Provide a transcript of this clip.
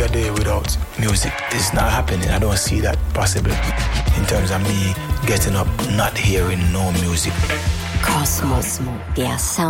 be a day without music. It's not happening. I don't see that possible in terms of me getting up, not hearing no music. Kosmos, der Sound.